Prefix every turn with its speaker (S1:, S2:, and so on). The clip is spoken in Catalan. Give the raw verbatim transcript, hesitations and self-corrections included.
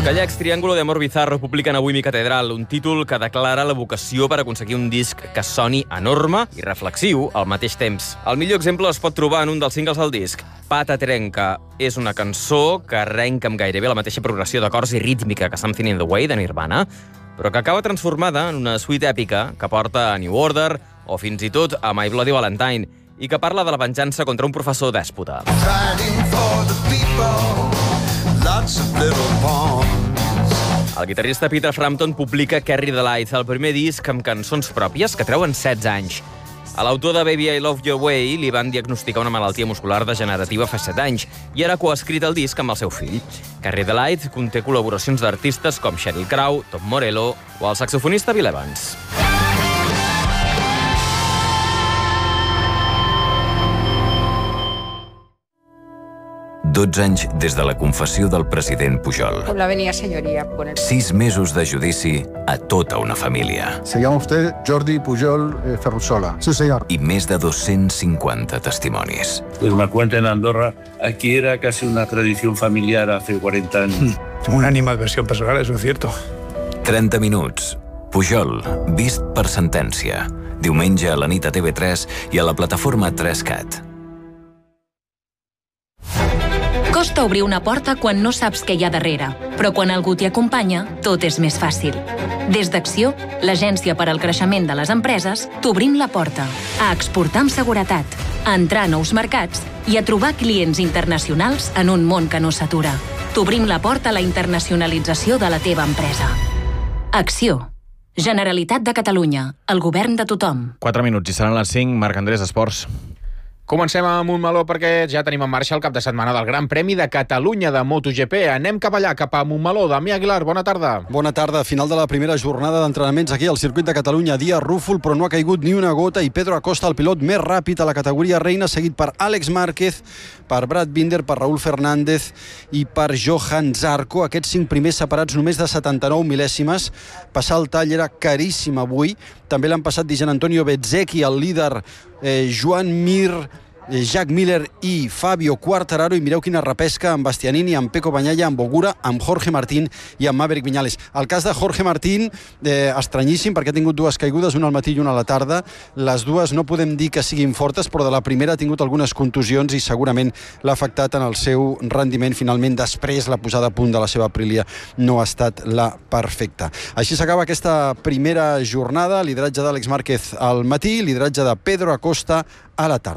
S1: gallecs Triángulo de Amor Bizarro publiquen avui Mi Catedral, un títol que declara la vocació per aconseguir un disc que soni enorme i reflexiu al mateix temps. El millor exemple es pot trobar en un dels singles del disc. Pata Trenca és una cançó que arrenca amb gairebé la mateixa progressió d'acords i rítmica que Something in the Way de Nirvana, però que acaba transformada en una suite èpica que porta a New Order o fins i tot a My Bloody Valentine i que parla de la venjança contra un professor dèspota. El guitarrista Peter Frampton publica Carry the Light, el primer disc amb cançons pròpies que treuen setze anys. A l'autor de Baby I Love Your Way li van diagnosticar una malaltia muscular degenerativa fa set anys i ara ha coescrit el disc amb el seu fill. Carry the Light conté col·laboracions d'artistes com Sheryl Crow, Tom Morello o el saxofonista Bill Evans.
S2: dotze anys des de la confessió del president Pujol.
S3: La venia senyoria.
S2: Sis mesos de judici a tota una família.
S4: Se llama usted Jordi Pujol eh, Ferrusola. Sí, señor.
S2: I més de dos-cents cinquanta testimonis.
S5: Pues me cuenta en Andorra, aquí era casi una tradición familiar hace cuarenta años.
S6: Una animadversión personal, eso es cierto.
S2: trenta minuts. Pujol, vist per sentència. Diumenge a la nit a T V tres i a la plataforma tres cat.
S7: Costa obrir una porta quan no saps què hi ha darrere, però quan algú t'hi acompanya, tot és més fàcil. Des d'Acció, l'agència per al creixement de les empreses, t'obrim la porta a exportar amb seguretat, a entrar a nous mercats i a trobar clients internacionals en un món que no s'atura. T'obrim la porta a la internacionalització de la teva empresa. Acció. Generalitat de Catalunya. El govern de tothom.
S8: quatre minuts i seran les cinc. Marc Andrés, Esports.
S9: Comencem amb Montmeló perquè ja tenim en marxa el cap de setmana del Gran Premi de Catalunya de MotoGP. Anem cap allà, cap a Montmeló. Damià Aguilar, bona tarda.
S10: Bona tarda. Final de la primera jornada d'entrenaments aquí al circuit de Catalunya. Dia rúfol, però no ha caigut ni una gota i Pedro Acosta, el pilot més ràpid a la categoria reina, seguit per Àlex Márquez, per Brad Binder, per Raúl Fernández i per Johan Zarco. Aquests cinc primers separats només de setanta-nou mil·lèsimes. Passar el tall era caríssim avui. També l'han passat Di Gianantonio Bezzecchi, el líder eh, Joan Mir, Jack Miller i Fabio Quartararo, i mireu quina repesca amb Bastianini, amb Pecco Bagnaia, amb Bogura, amb Jorge Martín i amb Maverick Viñales. El cas de Jorge Martín, eh, estranyíssim, perquè ha tingut dues caigudes, una al matí i una a la tarda. Les dues no podem dir que siguin fortes, però de la primera ha tingut algunes contusions i segurament l'ha afectat en el seu rendiment. Finalment, després, la posada a punt de la seva Aprilia no ha estat la perfecta. Així s'acaba aquesta primera jornada. Lideratge d'Àlex Márquez al matí, lideratge de Pedro Acosta a la tarda.